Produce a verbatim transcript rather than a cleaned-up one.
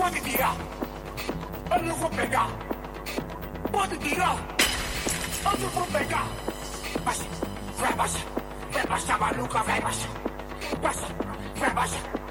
Pode tirar. Eu não vou pegar. Pode tirar. Eu não vou pegar. Baixa, vai baixar. Vai baixar, maluca, vai baixar. Baixa, vai baixar.